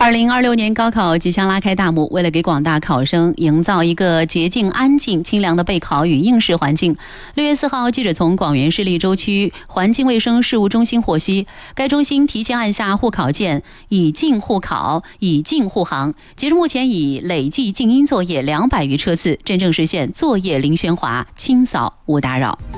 2026年高考即将拉开大幕，为了给广大考生营造一个洁净、安静、清凉的备考与应试环境，6月4号，记者从广元市利州区环境卫生事务中心获悉，该中心提前按下护考键，已进护考，已进护航。截至目前，已累计静音作业200余车次，真正实现作业零喧哗、清扫无打扰。